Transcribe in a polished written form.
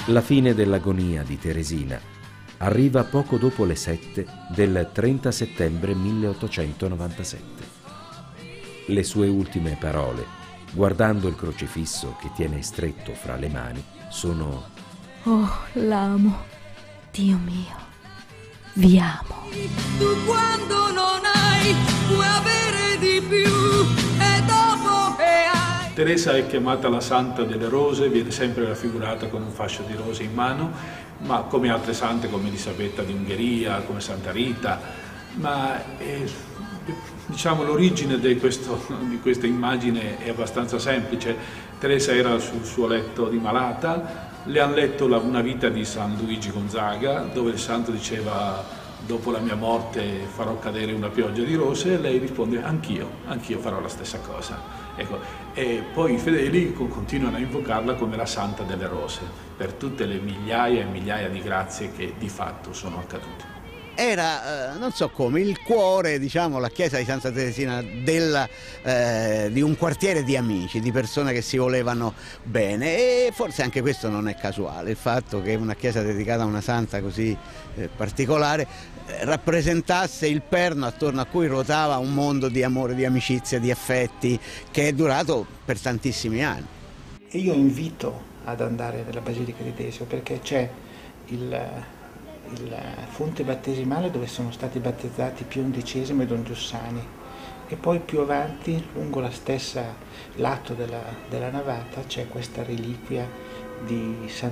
La fine dell'agonia di Teresina arriva poco dopo le 7 del 30 settembre 1897. Le sue ultime parole, guardando il crocifisso che tiene stretto fra le mani, sono: «Oh, l'amo, Dio mio, vi amo». Tu quando non hai puoi avere di più e dopo che hai. Teresa è chiamata la Santa delle Rose, viene sempre raffigurata con un fascio di rose in mano, ma come altre sante come Elisabetta di Ungheria, come Santa Rita, ma diciamo l'origine di questa immagine è abbastanza semplice. Teresa era sul suo letto di malata, le hanno letto una vita di San Luigi Gonzaga, dove il santo diceva: dopo la mia morte farò cadere una pioggia di rose, e lei risponde: anch'io farò la stessa cosa. Ecco, e poi i fedeli continuano a invocarla come la Santa delle Rose, per tutte le migliaia e migliaia di grazie che di fatto sono accadute. Era, non so come, il cuore, diciamo, la chiesa di Santa Teresina di un quartiere di amici, di persone che si volevano bene, e forse anche questo non è casuale, il fatto che una chiesa dedicata a una santa così particolare rappresentasse il perno attorno a cui ruotava un mondo di amore, di amicizia, di affetti che è durato per tantissimi anni. E io invito ad andare nella Basilica di Desio, perché c'è il fonte battesimale dove sono stati battezzati Pio XI e Don Giussani, e poi più avanti lungo la stessa lato della navata c'è questa reliquia di San